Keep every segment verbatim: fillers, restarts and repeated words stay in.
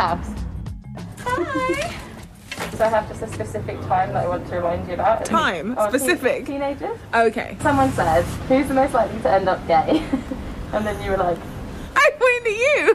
house. Hi. So I have just a specific time that I want to remind you about. Time? Oh, Specific? Teen- teenagers? Okay. Someone said, who's the most likely to end up gay? And then you were like... I pointed at you!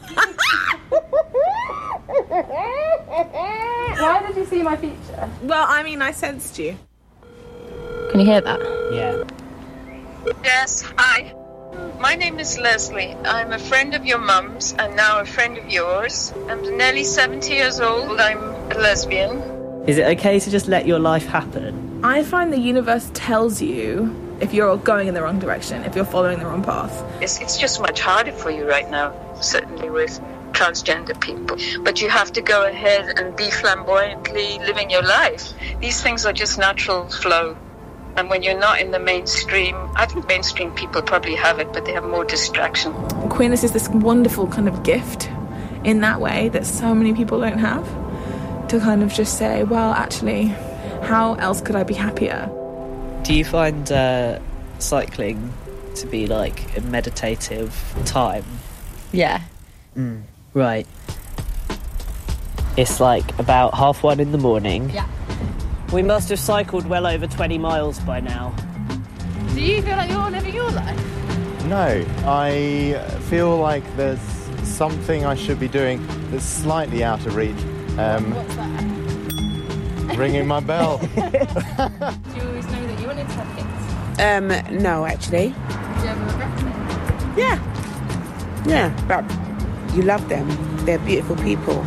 Why did you see my feature? Well, I mean, I sensed you. Can you hear that? Yeah. Yes, hi. My name is Leslie. I'm a friend of your mum's and now a friend of yours. I'm nearly seventy years old. I'm a lesbian. Is it okay to just let your life happen? I find the universe tells you if you're going in the wrong direction, if you're following the wrong path. It's, it's just much harder for you right now, certainly with transgender people. But you have to go ahead and be flamboyantly living your life. These things are just natural flow. And when you're not in the mainstream, I think mainstream people probably have it, but they have more distraction. Queerness is this wonderful kind of gift in that way that so many people don't have. To kind of just say, well, actually, how else could I be happier? Do you find uh, cycling to be like a meditative time? Yeah. Mm, right. It's like about half one in the morning. Yeah. We must have cycled well over twenty miles by now. Do you feel like you're living your life? No, I feel like there's something I should be doing that's slightly out of reach. Um, What's that? Ringing my bell. Do you always know that you wanted to have kids? Um, no, actually. Do you ever regret it? Yeah. Yeah, but you love them. They're beautiful people.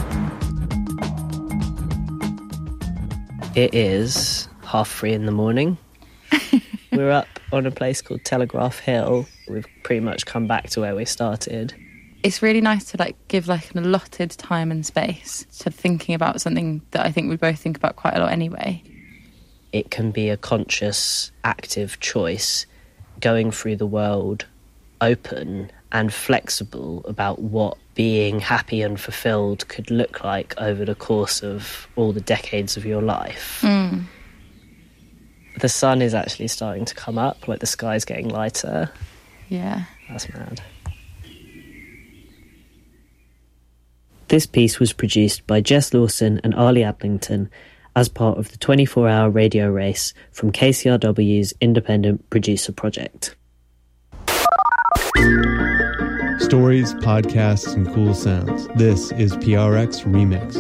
It is half three in the morning. We're up on a place called Telegraph Hill. We've pretty much come back to where we started. It's really nice to like give like an allotted time and space to thinking about something that I think we both think about quite a lot anyway. It can be a conscious, active choice going through the world open and flexible about what being happy and fulfilled could look like over the course of all the decades of your life. Mm. The sun is actually starting to come up, like the sky's getting lighter. Yeah. That's mad. This piece was produced by Jess Lawson and Ali Adlington as part of the twenty-four hour radio race from K C R W's Independent Producer Project. Stories, podcasts, and cool sounds. This is P R X Remix.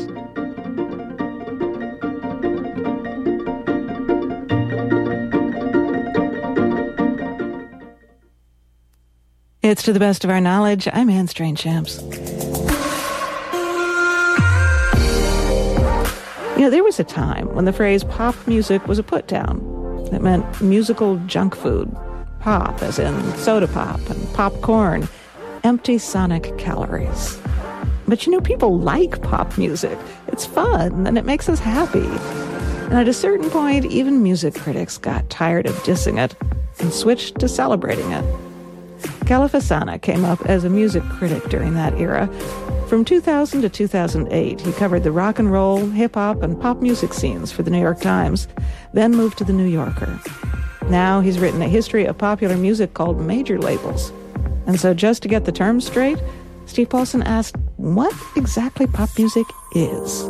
It's To the Best of Our Knowledge. I'm Anne Strange-Champs. You know, there was a time when the phrase pop music was a put-down. It meant musical junk food. Pop, as in soda pop and popcorn. Empty sonic calories. But you know, people like pop music. It's fun, and it makes us happy. And at a certain point, even music critics got tired of dissing it and switched to celebrating it. Califasana came up as a music critic during that era. From two thousand to two thousand eight, he covered the rock and roll, hip-hop, and pop music scenes for the New York Times, then moved to the New Yorker. Now he's written a history of popular music called Major Labels. And so just to get the terms straight, Steve Paulson asked what exactly pop music is.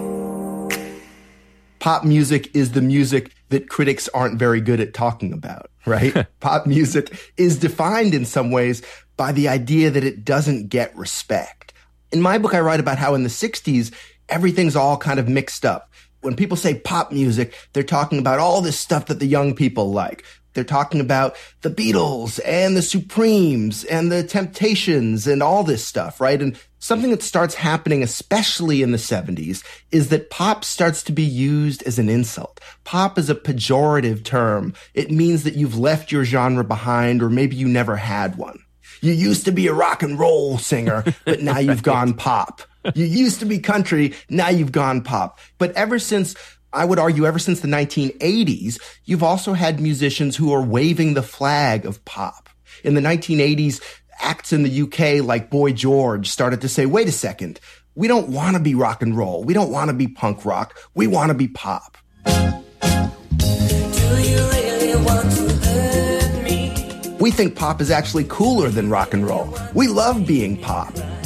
Pop music is the music that critics aren't very good at talking about, right? Pop music is defined in some ways by the idea that it doesn't get respect. In my book, I write about how in the sixties, everything's all kind of mixed up. When people say pop music, they're talking about all this stuff that the young people like. They're talking about the Beatles and the Supremes and the Temptations and all this stuff, right? And something that starts happening, especially in the seventies, is that pop starts to be used as an insult. Pop is a pejorative term. It means that you've left your genre behind, or maybe you never had one. You used to be a rock and roll singer, but now you've gone pop. You used to be country, now you've gone pop. But ever since, I would argue, ever since the nineteen eighties, you've also had musicians who are waving the flag of pop. In the nineteen eighties, acts in the U K like Boy George started to say, wait a second, we don't want to be rock and roll. We don't want to be punk rock. We want to be pop. Do you really want to hurt me? We think pop is actually cooler than rock and roll. We love being pop.